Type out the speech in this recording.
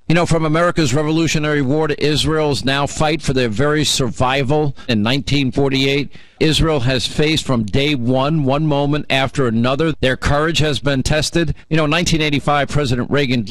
You know, from America's Revolutionary War to Israel's now fight for their very survival in 1948, Israel has faced from day one moment after another. Their courage has been tested. You know, in 1985, President Reagan